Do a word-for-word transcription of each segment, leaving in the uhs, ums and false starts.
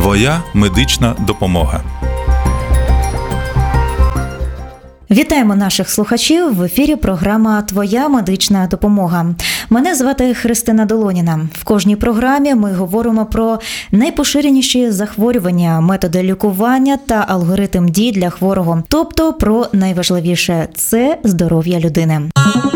Твоя медична допомога. Вітаємо наших слухачів. В ефірі програма «Твоя медична допомога». Мене звати Христина Долоніна. В кожній програмі ми говоримо про найпоширеніші захворювання, методи лікування та алгоритм дій для хворого. Тобто про найважливіше – це здоров'я людини.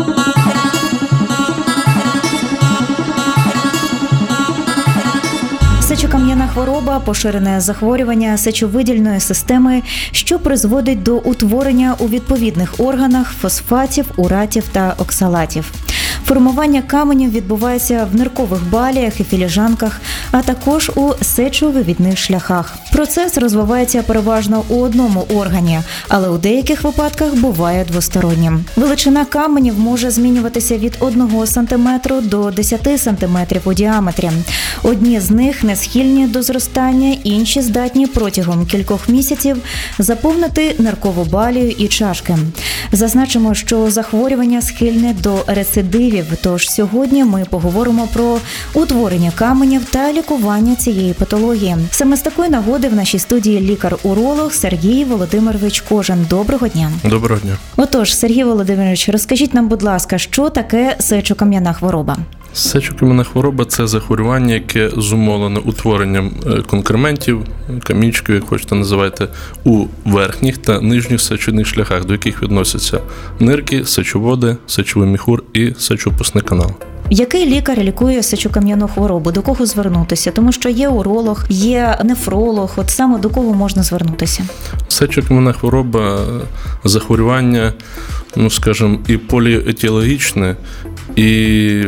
Сечокам'яна хвороба – поширене захворювання сечовидільної системи, що призводить до утворення у відповідних органах фосфатів, уратів та оксалатів. Формування каменів відбувається в ниркових баліях і філіжанках, а також у сечовивідних шляхах. Процес розвивається переважно у одному органі, але у деяких випадках буває двостороннім. Величина каменів може змінюватися від одного сантиметра до десяти сантиметрів у діаметрі. Одні з них не схильні до зростання, інші здатні протягом кількох місяців заповнити ниркову балію і чашки. Зазначимо, що захворювання схильне до рецидивів, тож сьогодні ми поговоримо про утворення каменів та лікування цієї патології. Саме з такої нагоди в нашій студії лікар-уролог Сергій Володимирович Кожан. Доброго дня. Доброго дня. Отож, Сергій Володимирович, розкажіть нам, будь ласка, що таке сечокам'яна хвороба? Сечокам'яна хвороба – це захворювання, яке зумовлено утворенням конкрементів, камінчиків, як хочете називайте, у верхніх та нижніх сечовидних шляхах, до яких відносяться нирки, сечоводи, сечовий міхур і сечовипускний канал. Який лікар лікує сечокам'яну хворобу? До кого звернутися? Тому що є уролог, є нефролог. От саме до кого можна звернутися? Сечокам'яна хвороба – захворювання, ну, скажімо, і поліетіологічне, і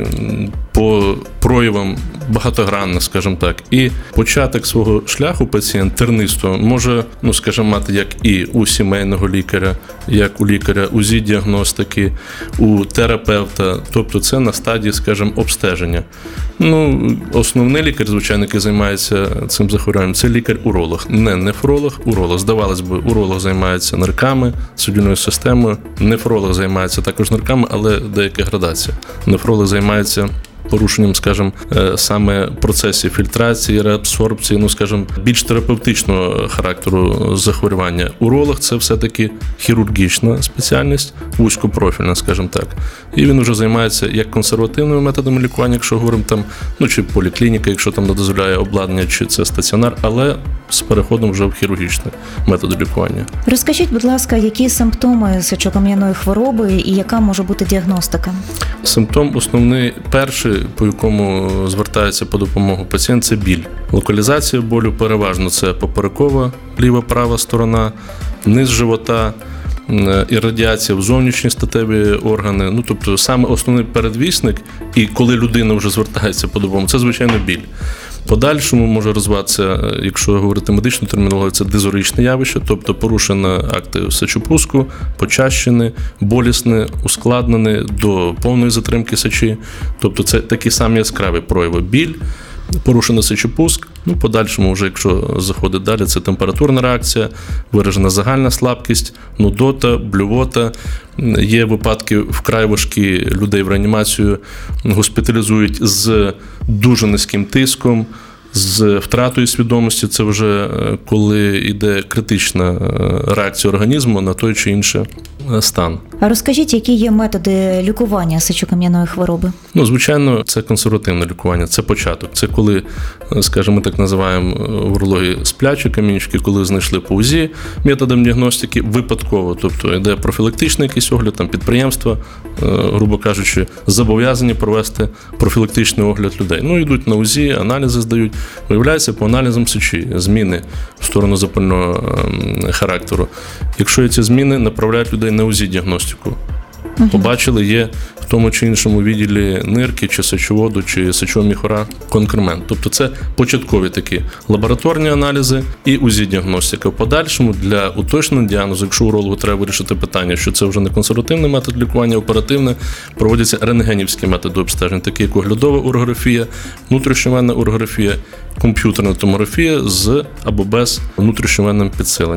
по проявам багатогранне, скажімо так. І початок свого шляху пацієнт тернистого може, ну, скажімо, мати як і у сімейного лікаря, як у лікаря УЗІ-діагностики, у терапевта. Тобто це на стадії, скажімо, обстеження. Ну, основний лікар, звичайно, який займається цим захворюванням, це лікар-уролог. Не нефролог, уролог. Здавалось би, уролог займається нирками, судинною системою. Нефролог займається також нирками, але деяка градація. Нефролог займається порушенням, скажімо, саме процесів фільтрації, реабсорбції, ну, скажімо, більш терапевтичного характеру захворювання. Уролог – це все-таки хірургічна спеціальність, вузькопрофільна, скажімо так. І він вже займається як консервативними методами лікування, якщо говоримо там, ну, чи поліклініка, якщо там не дозволяє обладнання, чи це стаціонар, але з переходом вже в хірургічні методи лікування. Розкажіть, будь ласка, які симптоми сечокам'яної хвороби і яка може бути діагностика? Симптом основний, перший, по якому звертається по допомогу пацієнт, це біль. Локалізація болю переважно це поперекова ліва-права сторона, низ живота, і радіація в зовнішні статеві органи. Ну, тобто саме основний передвісник, і коли людина вже звертається по допомогу, це, звичайно, біль. Подальшому може розвиватися, якщо говорити медичну термінологію, це дизуричне явище, тобто порушені акти сечопуску, почащені, болісне, ускладнене до повної затримки сечі. Тобто це такі самі яскраві прояви: біль, порушений сечопуск. Ну, подальшому вже, якщо заходить далі, це температурна реакція, виражена загальна слабкість, нудота, блювота. Є випадки вкрай важкі, людей в реанімацію госпіталізують з дуже низьким тиском, з втратою свідомості. Це вже коли йде критична реакція організму на той чи інший стан. А розкажіть, які є методи лікування сечокам'яної хвороби? Ну, звичайно, це консервативне лікування, це початок. Це коли, скажімо, ми так називаємо в урології сплячі камінчики, коли знайшли по УЗІ методом діагностики випадково. Тобто йде профілактичний якийсь огляд, там підприємства, грубо кажучи, зобов'язані провести профілактичний огляд людей. Ну, йдуть на УЗІ, аналізи здають. Виявляється по аналізам сечі зміни в сторону запального характеру. Якщо є ці зміни, направляють людей на УЗІ-діагностику. Угу. Побачили, є в тому чи іншому відділі нирки, чи сечоводу, чи сечового міхура конкремент. Тобто це початкові такі лабораторні аналізи і УЗІ-діагностика. В подальшому для уточнення діагнозу, якщо урологу треба вирішити питання, що це вже не консервативний метод лікування, оперативне, проводяться рентгенівські методи обстежень, такі як оглядова урографія, внутрішньовенна урографія, комп'ютерна томографія з або без внутрішньовенним підсиленням.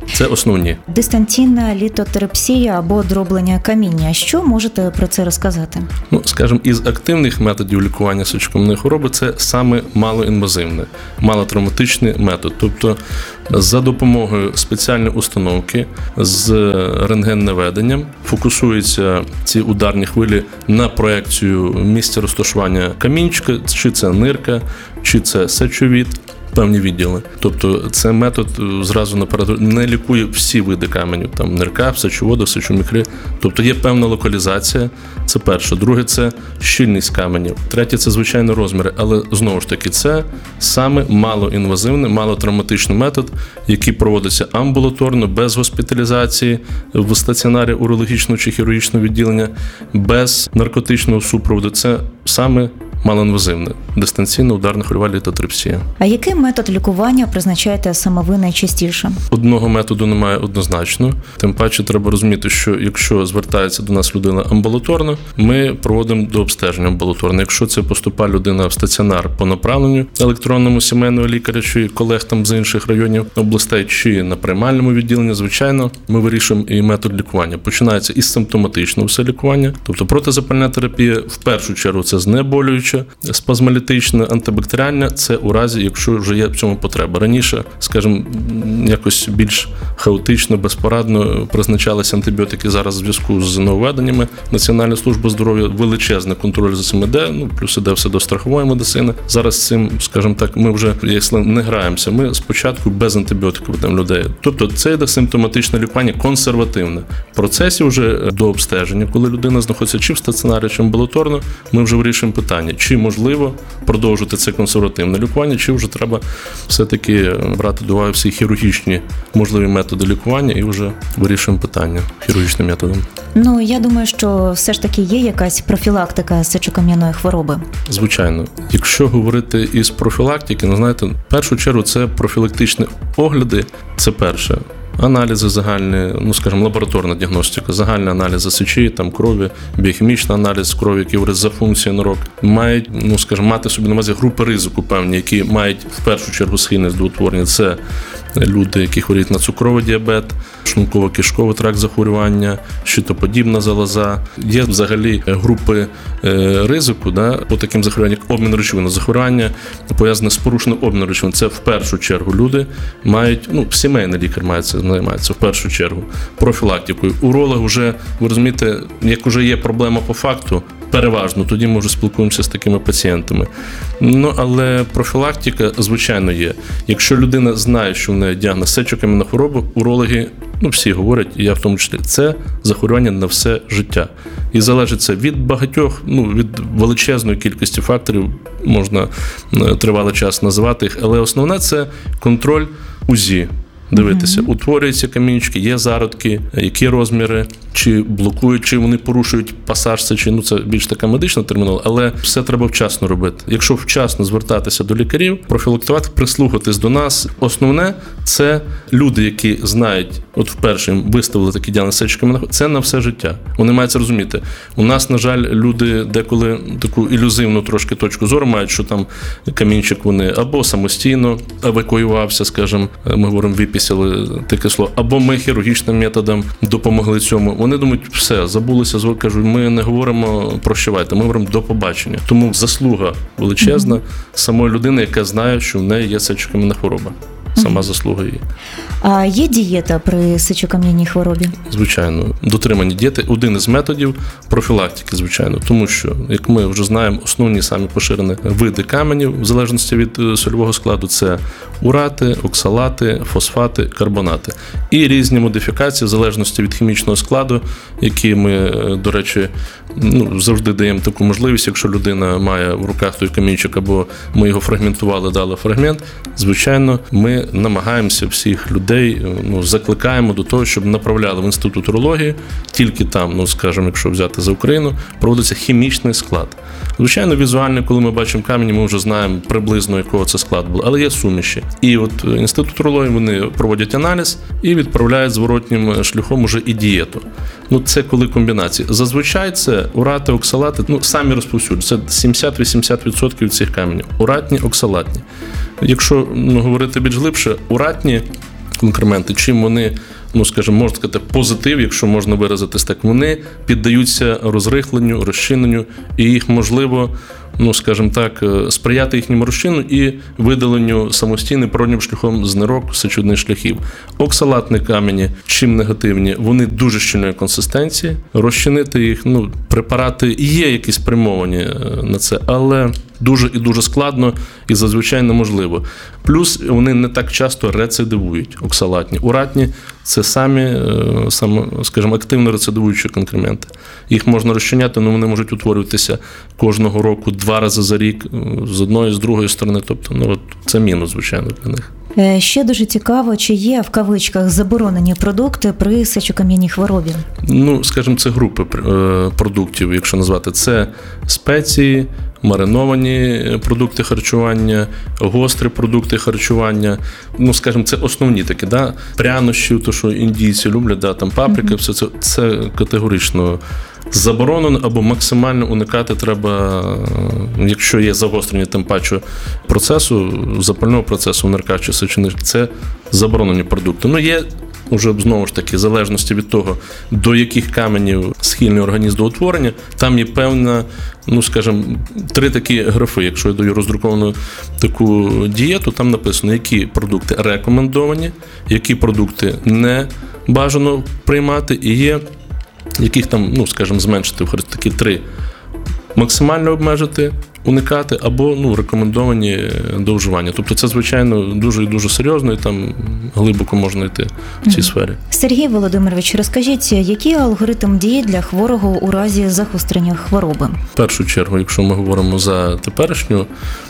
Це основні. Дистанційна літотерапсія або дроблення каміння. Що можете про це розказати? Ну, скажімо, із активних методів лікування сечокам'яної хвороби це саме малоінвазивний, малотравматичний метод. Тобто за допомогою спеціальної установки з рентгеннаведенням фокусуються ці ударні хвилі на проекцію місця розташування камінчика, чи це нирка, чи це сечовід, певні відділи. Тобто це метод зразу наперед не лікує всі види каменю, там нирка, сечовода, сечомікри. Тобто є певна локалізація, це перше. Друге – це щільність каменів. Третє – це, звичайно, розміри. Але, знову ж таки, це саме малоінвазивний, малотравматичний метод, який проводиться амбулаторно, без госпіталізації, в стаціонарі урологічного чи хірургічного відділення, без наркотичного супроводу. Це саме малоінвазивне, дистанційна ударна хвильова літотерапсія. А який метод лікування призначаєте саме ви найчастіше? Одного методу немає однозначно. Тим паче треба розуміти, що якщо звертається до нас людина амбулаторно, ми проводимо до обстеження амбулаторно. Якщо це поступає людина в стаціонар по направленню електронному сімейного лікаря чи колег там з інших районів областей, чи на приймальному відділенні, звичайно, ми вирішуємо і метод лікування. Починається із симптоматичного все лікування, тобто протизапальна терапія, в першу чергу це знеболююча, спазмолітична, антибактеріальна, це у разі, якщо вже є в цьому потреба. Раніше, скажімо, якось більш хаотично, безпорадно призначалися антибіотики. Зараз в зв'язку з нововведеннями Національної служби здоров'я величезний контроль за цим іде, ну, плюс іде все до страхової медицини. Зараз з цим, скажімо так, ми вже, якщо не граємося, ми спочатку без антибіотиків ведемо людей. Тобто це йде симптоматичне лікування, консервативне. В процесі вже до обстеження, коли людина знаходиться чи в стаціонарі, чи амбулаторно, ми вже вирішуємо питання, чи можливо продовжити це консервативне лікування, чи вже треба все-таки брати до уваги всі хірургічні можливі методи лікування і вже вирішуємо питання хірургічним методом. Ну, я думаю, що все ж таки є якась профілактика сечокам'яної хвороби. Звичайно. Якщо говорити із профілактики, ну, знаєте, в першу чергу це профілактичні огляди, це перше. Аналізи загальні, ну, скажімо, лабораторна діагностика, загальні аналізи сечі, там, крові, біохімічний аналіз крові, який говорить за функцію нирок, мають, ну, скажімо, мати собі на увазі групи ризику певні, які мають в першу чергу схильність до утворення. Це люди, які хворіють на цукровий діабет, шлунково-кишковий тракт захворювання, щитоподібна залоза. Є взагалі групи ризику, да, по таким захворюванням, як обмін речовин. Захворювання пов'язане з порушенням обміну речовин. Це в першу чергу люди мають, ну, сімейний лікар має це займається в першу чергу профілактикою. Уролог вже, ви розумієте, як вже є проблема по факту, переважно, тоді ми вже спілкуємося з такими пацієнтами. Ну, але профілактика, звичайно, є. Якщо людина знає, що в неї діагноз сечокам'яна хвороба, урологи, ну, всі говорять, і я в тому числі, це захворювання на все життя. І залежить це від багатьох, ну, від величезної кількості факторів, можна тривалий час називати їх, але основне – це контроль УЗІ. Дивитися, mm-hmm. утворюються камінчики, є зародки, які розміри, чи блокують, чи вони порушують пасаж сечі, ну це більш така медична термінологія, але все треба вчасно робити. Якщо вчасно звертатися до лікарів, профілактувати, прислухатись до нас, основне – це люди, які знають, от вперше їм виставили такі діагноз сечокам'яна хвороба, це на все життя. Вони мають це розуміти. У нас, на жаль, люди деколи таку ілюзивну трошки точку зору мають, що там камінчик вони або самостійно евакуювався, скажімо, ми говоримо випісили таке слово, або ми хірургічним методом допомогли цьому. Вони думають, все, забулися, кажуть, ми не говоримо прощавайте, ми говоримо до побачення. Тому заслуга величезна mm-hmm. самої людини, яка знає, що в неї є сечокам'яна хвороба. Сама заслуга її. А є дієта при сечокам'яній хворобі? Звичайно. Дотримання дієти – один із методів профілактики, звичайно. Тому що, як ми вже знаємо, основні самі поширені види каменів, в залежності від сольового складу, це урати, оксалати, фосфати, карбонати. І різні модифікації, в залежності від хімічного складу, які ми, до речі, ну, завжди даємо таку можливість, якщо людина має в руках той камінчик, або ми його фрагментували, дали фрагмент, звичайно, ми намагаємося всіх людей, ну, закликаємо до того, щоб направляли в інститут урології, тільки там, ну, скажімо, якщо взяти за Україну, проводиться хімічний склад. Звичайно, візуально, коли ми бачимо камінь, ми вже знаємо приблизно, якого це склад був, але є суміші. І от інститут урології, вони проводять аналіз і відправляють зворотнім шляхом уже і дієту. Ну, це коли комбінації. Зазвичай це урати, оксалати, ну, самі розповсюджені. Це сімдесят-вісімдесят відсотків цих каменів. Уратні, оксалатні. Якщо, ну, говорити більш глибше, уратні конкременти, чим вони, ну, скажімо, можна сказати, позитив, якщо можна виразитись так, вони піддаються розрихленню, розчиненню, і їх можливо, ну, скажімо так, сприяти їхньому розчину і видаленню самостійним природним шляхом з нирок сечовидних шляхів. Оксалатні камені, чим негативні, вони дуже щільної консистенції, розчинити їх, ну, препарати є якісь спрямовані на це, але дуже і дуже складно і зазвичай неможливо. Плюс вони не так часто рецидивують, оксалатні. Уратні – це самі, саме, скажімо, активно рецидивуючі конкременти. Їх можна розчиняти, але вони можуть утворюватися кожного року два рази за рік з одної, з другої сторони. Тобто, ну, от це мінус, звичайно, для них. Ще дуже цікаво, чи є в кавичках заборонені продукти при сечокам'яній хворобі? Ну, скажімо, це групи продуктів, якщо назвати. Це спеції, мариновані продукти харчування, гострі продукти харчування. Ну, скажімо, це основні такі, да? Прянощі, то, що індійці люблять, да? Там паприка, mm-hmm. все це, це категорично заборонено або максимально уникати треба, якщо є загострення тим паче процесу, запального процесу в нирках чи сечовидних, це заборонені продукти. Ну, є уже, знову ж таки, в залежності від того, до яких каменів схильний організм до утворення, там є певна, ну, скажімо, три такі графи. Якщо я даю роздруковану таку дієту, там написано, які продукти рекомендовані, які продукти не бажано приймати, і є яких там, ну, скажімо, зменшити, такі три. Максимально обмежити, уникати, або, ну, рекомендовані до вживання. Тобто це, звичайно, дуже і дуже серйозно, і там глибоко можна йти в цій сфері. Сергій Володимирович, розкажіть, який алгоритм дії для хворого у разі загострення хвороби? В першу чергу, якщо ми говоримо за теперішню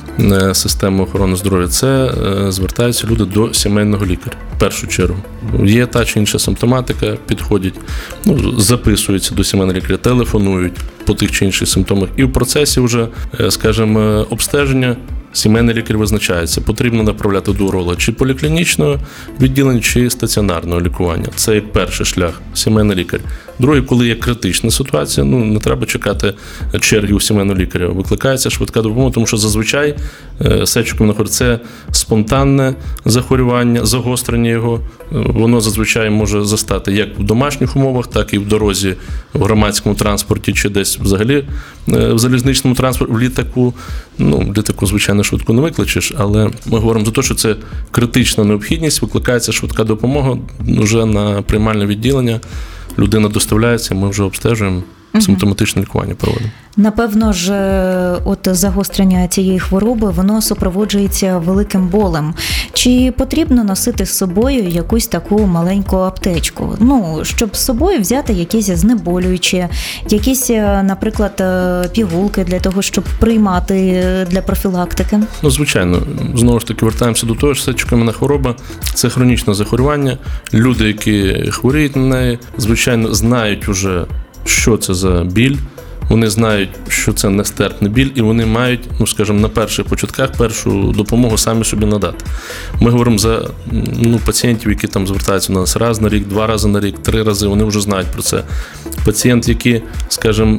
систему охорони здоров'я, це звертаються люди до сімейного лікаря. В першу чергу. Є та чи інша симптоматика, підходять, ну, записуються до сімейного лікаря, телефонують по тих чи інших симптомах. І в процесі вже, скажімо, обстеження сімейний лікар визначається, потрібно направляти до уролога чи поліклінічного відділення, чи стаціонарного лікування. Це як перший шлях, сімейний лікар. Другий, коли є критична ситуація, ну, не треба чекати черги у сімейного лікаря. Викликається швидка допомога, тому що зазвичай сечокам'яна хвороба – це спонтанне захворювання, загострення його. Воно зазвичай може застати як в домашніх умовах, так і в дорозі, в громадському транспорті, чи десь взагалі в залізничному транспорті, в літаку. Ну, в літаку, звичайно, швидко не викличеш, але ми говоримо за те, що це критична необхідність, викликається швидка допомога вже на приймальне відділення. Людина доставляється, ми вже обстежуємо, симптоматичне лікування проводимо. Напевно ж, от загострення цієї хвороби, воно супроводжується великим болем. Чи потрібно носити з собою якусь таку маленьку аптечку? Ну, щоб з собою взяти якісь знеболюючі, якісь, наприклад, пігулки для того, щоб приймати для профілактики? Ну, звичайно. Знову ж таки, вертаємося до того, що сечокам'яна хвороба – це хронічне захворювання. Люди, які хворіють на неї, звичайно, знають вже, що це за біль. Вони знають, що це нестерпний біль, і вони мають, ну, скажімо, на перших початках першу допомогу самі собі надати. Ми говоримо за, ну, пацієнтів, які там звертаються до нас раз на рік, два рази на рік, три рази, вони вже знають про це. Пацієнт, який, скажімо,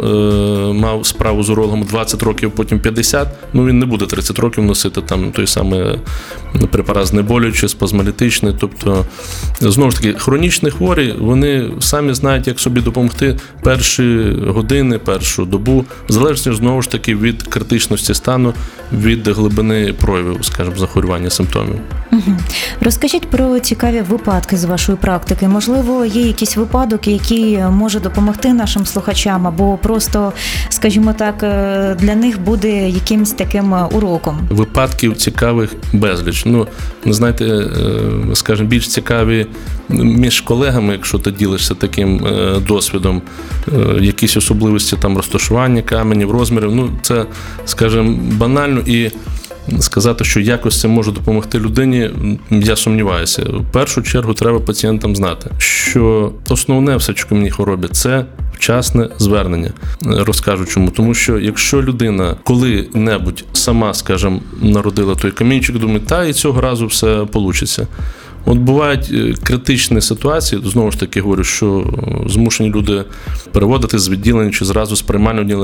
мав справу з урологом двадцять років, потім п'ятдесят, ну, він не буде тридцять років носити там той самий препарат знеболюючий, спазмолітичний. Тобто, знову ж таки, хронічні хворі, вони самі знають, як собі допомогти перші години, першу добу, в залежності, знову ж таки, від критичності стану, від глибини проявів, скажімо, захворювання, симптомів. Угу. Розкажіть про цікаві випадки з вашої практики. Можливо, є якийсь випадок, який може допомогти нашим слухачам, або просто, скажімо так, для них буде якимось таким уроком? Випадків цікавих безліч. Ну, знаєте, скажімо, більш цікаві між колегами, якщо ти ділишся таким досвідом, якісь особливості там розташування каменів, розмірів, ну, це, скажімо, банально, і сказати, що якось це може допомогти людині, я сумніваюся. В першу чергу треба пацієнтам знати, що основне в сечокам'яній хворобі – це вчасне звернення. Розкажу чому. Тому що якщо людина коли-небудь сама, скажімо, народила той камінчик, думає, та і цього разу все вийде. От бувають критичні ситуації, знову ж таки говорю, що змушені люди переводити з відділення чи зразу з приймального відділення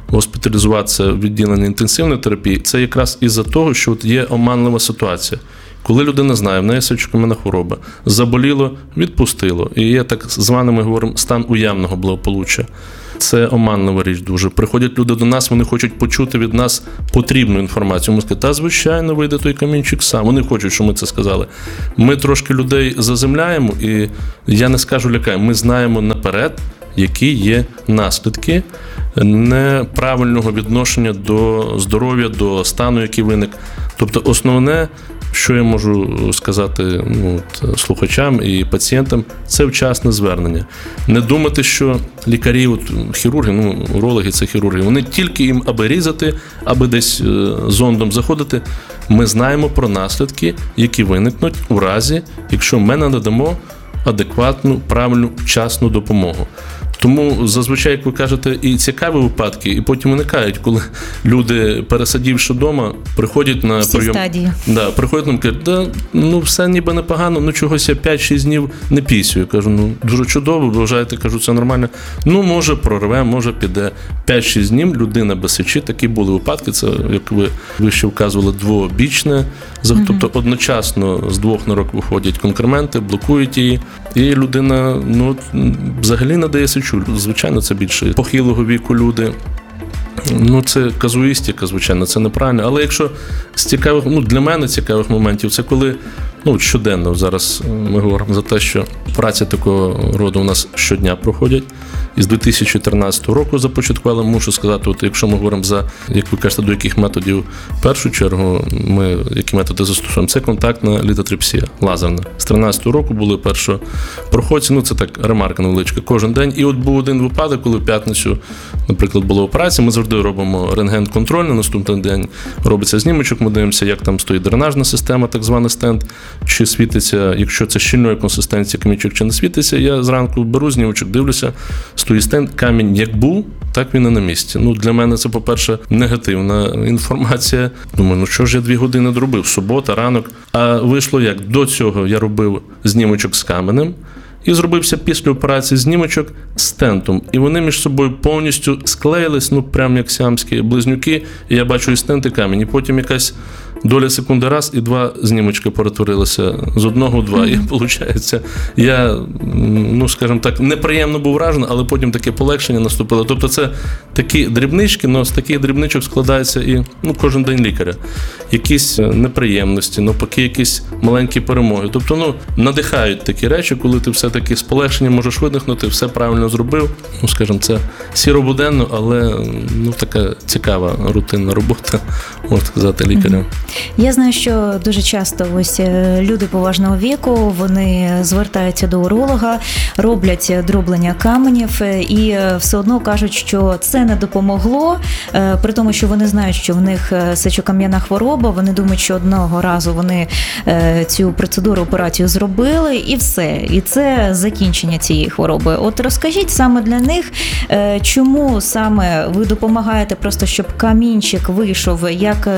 госпіталізуватися в відділенні інтенсивної терапії, це якраз із-за того, що от є оманлива ситуація. Коли людина знає, в неї сечокам'яна хвороба, заболіло, відпустило. І є так званий, ми говоримо, стан уявного благополуччя. Це оманлива річ дуже. Приходять люди до нас, вони хочуть почути від нас потрібну інформацію. Ми скажемо, та звичайно, вийде той камінчик сам. Вони хочуть, щоб ми це сказали. Ми трошки людей заземляємо, і я не скажу лякаємо, ми знаємо наперед, які є наслідки неправильного відношення до здоров'я, до стану, який виник. Тобто основне, що я можу сказати ну, от, слухачам і пацієнтам, це вчасне звернення. Не думати, що лікарі, от, хірурги, ну, урологи – це хірурги, вони тільки їм аби різати, аби десь е, зондом заходити. Ми знаємо про наслідки, які виникнуть у разі, якщо ми не надамо адекватну, правильну, вчасну допомогу. Тому зазвичай, як ви кажете, і цікаві випадки, і потім виникають, коли люди, пересадівши вдома, приходять на всі прийом. Стадії. Да, приходять нам і кажуть, да, ну все ніби непогано, ну чогось я п'ять-шість днів не пісю. Я кажу, ну дуже чудово, ви вважаєте, кажу, це нормально. Ну, може прорве, може піде. п'ять-шість днів людина без сечі, такі були випадки, це, як ви вище вказували, двобічне, mm-hmm. тобто одночасно з двох нирок виходять конкременти, блокують її, і людина, ну, взагалі не дає сечу. Звичайно, це більше похилого віку люди. Ну, це казуїстика, звичайно, це неправильно. Але якщо з цікавих, ну, для мене цікавих моментів, це коли, ну, щоденно зараз ми говоримо за те, що праці такого роду у нас щодня проходять. І з дві тисячі тринадцятого року започаткували, мушу сказати, от якщо ми говоримо за, як ви кажете, до яких методів, в першу чергу ми, які методи застосуємо, це контактна літотрипсія, лазерна. З тринадцятого року були першопроходці, ну це так, ремарка невеличка, кожен день. І от був один випадок, коли в п'ятницю, наприклад, була операція, ми завжди робимо рентген-контроль, на наступний день робиться знімочок, ми дивимося, як там стоїть дренажна система, так званий стенд, чи світиться, якщо це щільної консистенції камінчик, чи не світиться. Я зранку беру знімочок, дивлюся, стоїть стенд, камінь як був, так він і на місці. Ну, для мене це, по-перше, негативна інформація. Думаю, ну що ж я дві години доробив? Субота, ранок. А вийшло як? До цього я робив знімочок з каменем і зробився після операції знімочок з стентом. І вони між собою повністю склеїлись, ну, прям як сіамські близнюки. І я бачу і стент, і камінь. І потім якась доля секунди раз, і два знімочки перетворилися з одного в два. Mm-hmm. І, виходить, я, ну, скажімо так, неприємно був вражений, але потім таке полегшення наступило. Тобто це такі дрібнички, але з таких дрібничок складається і, ну, кожен день лікаря. Якісь неприємності, навпаки, якісь маленькі перемоги. Тобто, ну, надихають такі речі, коли ти все-таки з полегшенням можеш видихнути, все правильно зробив. Ну, скажімо, це сіробуденно, але, ну, така цікава рутинна робота, можна сказати, лікаря. Mm-hmm. Я знаю, що дуже часто ось люди поважного віку, вони звертаються до уролога, роблять дроблення каменів і все одно кажуть, що це не допомогло, при тому, що вони знають, що в них сечокам'яна хвороба, вони думають, що одного разу вони цю процедуру, операцію зробили і все. І це закінчення цієї хвороби. От розкажіть саме для них, чому саме ви допомагаєте просто, щоб камінчик вийшов, як,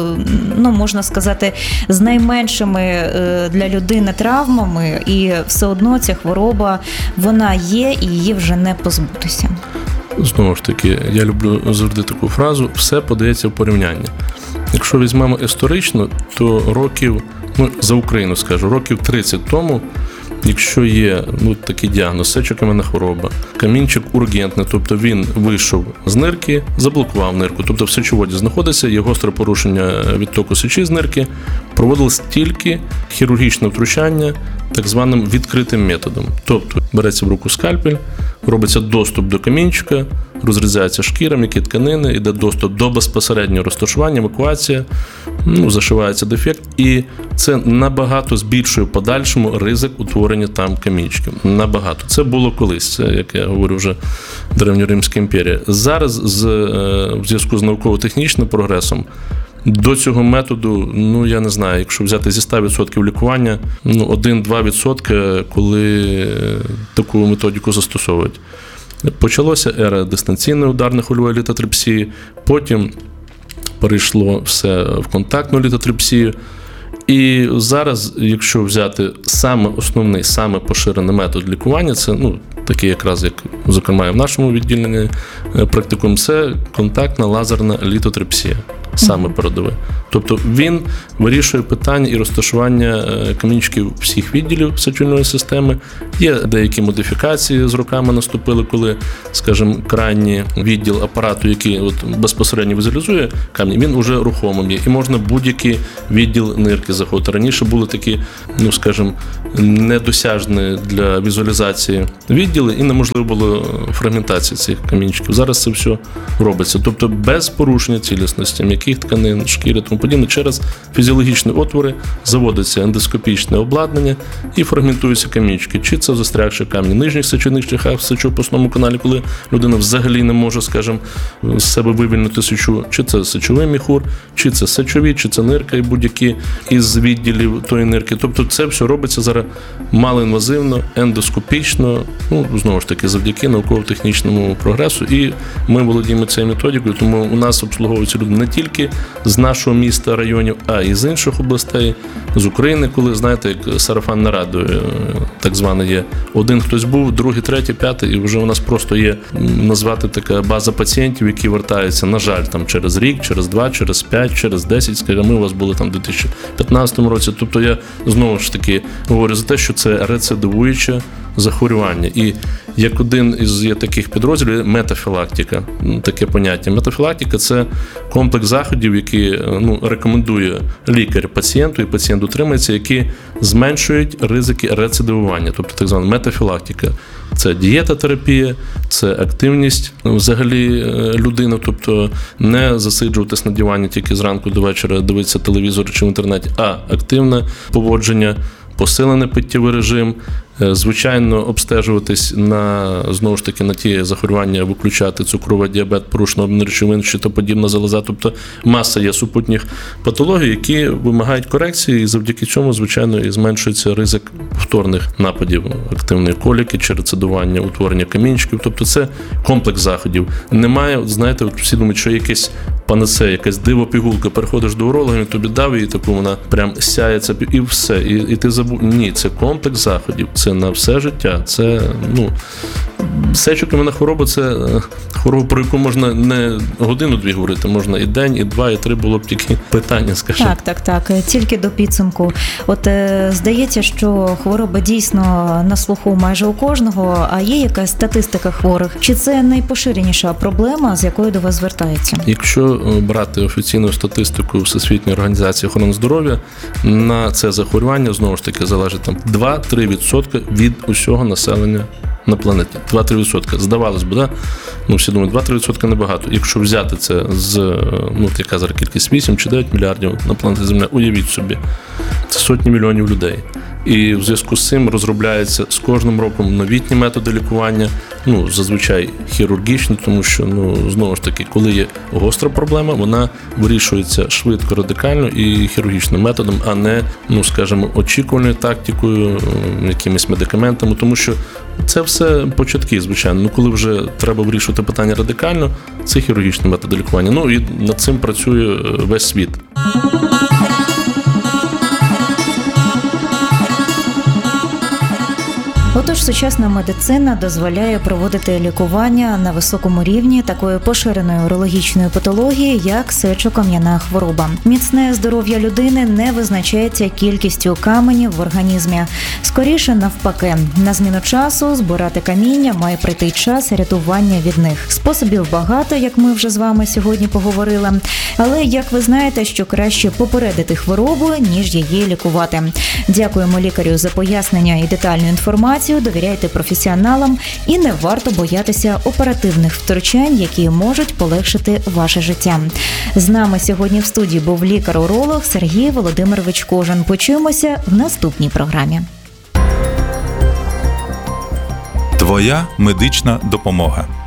ну, можна сказати, з найменшими для людини травмами, і все одно ця хвороба, вона є, і її вже не позбутися. Знову ж таки, я люблю завжди таку фразу, все подається в порівняння. Якщо візьмемо історично, то років, ну, за Україну скажу, років тридцять тому, якщо є, ну, такий діагноз, сечокам'яна хвороба, камінчик ургентний, тобто він вийшов з нирки, заблокував нирку, тобто в сечоводі знаходиться, є гостре порушення відтоку сечі з нирки, проводилось тільки хірургічне втручання так званим відкритим методом. Тобто береться в руку скальпель, робиться доступ до камінчика, розрізається шкіра, м'які тканини, йде доступ до безпосереднього розташування, евакуація, ну, зашивається дефект, і це набагато збільшує в подальшому ризик утворення там камінчиків. Набагато. Це було колись, це, як я говорю, вже Древньоримська імперія. Зараз з, в зв'язку з науково-технічним прогресом до цього методу, ну, я не знаю, якщо взяти зі ста відсотків лікування, ну, один-два відсотки, коли таку методику застосовують. Почалося ера дистанційної ударно-хвильової літотрипсії, потім перейшло все в контактну літотрипсію. І зараз, якщо взяти саме основний, саме поширений метод лікування, це, ну, такі якраз, як, зокрема, і в нашому відділенні практикуємо, це контактна лазерна літотрипсія. Саме передове. Тобто він вирішує питання і розташування камінчиків всіх відділів сечовільної системи. Є деякі модифікації з роками наступили, коли, скажімо, крайній відділ апарату, який от безпосередньо візуалізує камінь, він уже рухомим є. І можна будь-який відділ нирки заходити. Раніше були такі, ну, скажімо, недосяжні для візуалізації відділи і неможливо було фрагментації цих камінчиків. Зараз це все робиться. Тобто без порушення цілісності м'яких тканин, шкіри, тому подібне, через фізіологічні отвори заводиться ендоскопічне обладнання і фрагментуються камінчики. Чи це застрягші камні в нижніх сечових шляхах в сечовопускному каналі, коли людина взагалі не може, скажімо, з себе вивільнити сечу, чи це сечовий міхур, чи це сечові, чи це нирка і будь-які із відділів тої нирки. Тобто це все робиться зараз малоінвазивно, ендоскопічно, ну, знову ж таки, завдяки науково-технічному прогресу. І ми володіємо цією методикою, тому у нас обслуговуються люди не тільки з нашого міста, районів, а і з інших областей, з України, коли, знаєте, як сарафанне радіо, так зване є. Один хтось був, другий, третій, п'ятий, і вже у нас просто є, назвати така база пацієнтів, які вертаються, на жаль, там через рік, через два, через п'ять, через десять, скажімо, ми у вас були там в дві тисячі п'ятнадцятому році. Тобто я знову ж таки говорю за те, що це рецидивуюче захворювання. І як один із є таких підрозділів, метафілактика, таке поняття. Метафілактика – це комплекс заходів, які, ну, рекомендує лікар пацієнту, і пацієнт дотримується, які зменшують ризики рецидивування, тобто так звана метафілактика. Це дієтотерапія, це активність взагалі людини, тобто не засиджуватись на дивані тільки зранку до вечора, дивитися телевізор чи в інтернеті, а активне поводження, посилений питтєвий режим, звичайно, обстежуватись на, знову ж таки, на ті захворювання, виключати цукровий діабет, порушення обміну речовин, щитоподібна залоза. Тобто маса є супутніх патологій, які вимагають корекції, і завдяки цьому, звичайно, і зменшується ризик повторних нападів активної коліки чи рецидування, утворення камінчиків. Тобто це комплекс заходів. Немає, знаєте, от всі думають, що якесь панацея, якась диво-пігулка, переходиш до уролога, він тобі дав її таку, вона прям сяється, і все, і, і ти забув. Ні, це комплекс заходів. Це на все життя. Це, ну, сечокам'яна хвороба – це хвороба, про яку можна не годину-дві говорити, можна і день, і два, і три, було б тільки питання, скажімо. Так, так, так. Тільки до підсумку. От е, здається, що хвороба дійсно на слуху майже у кожного, а є якась статистика хворих? Чи це найпоширеніша проблема, з якою до вас звертаються? Якщо брати офіційну статистику Всесвітньої організації охорони здоров'я, на це захворювання, знову ж таки, залежить там два-три відсотки від усього населення на планеті. два-три відсотки. Здавалось би, да? Ну, всі думають, два-три відсотки небагато. Якщо взяти це з, ну, яка зараз кількість, вісім чи дев'ять мільярдів на планеті Земля, уявіть собі, це сотні мільйонів людей. І в зв'язку з цим розробляються з кожним роком новітні методи лікування, ну, зазвичай хірургічні, тому що, ну, знову ж таки, коли є гостра проблема, вона вирішується швидко, радикально і хірургічним методом, а не, ну, скажімо, очікувальною тактикою, якимись медикаментами, тому що це все початки, звичайно. Ну, коли вже треба вирішувати питання радикально, це хірургічні методи лікування. Ну, і над цим працює весь світ. Отож, сучасна медицина дозволяє проводити лікування на високому рівні такої поширеної урологічної патології, як сечокам'яна хвороба. Міцне здоров'я людини не визначається кількістю каменів в організмі. Скоріше навпаки, на зміну часу збирати каміння має прийти час рятування від них. Способів багато, як ми вже з вами сьогодні поговорили. Але, як ви знаєте, що краще попередити хворобу, ніж її лікувати. Дякуємо лікарю за пояснення і детальну інформацію. Довіряйте професіоналам і не варто боятися оперативних втручань, які можуть полегшити ваше життя. З нами сьогодні в студії був лікар-уролог Сергій Володимирович Кожин. Почуємося в наступній програмі. Твоя медична допомога.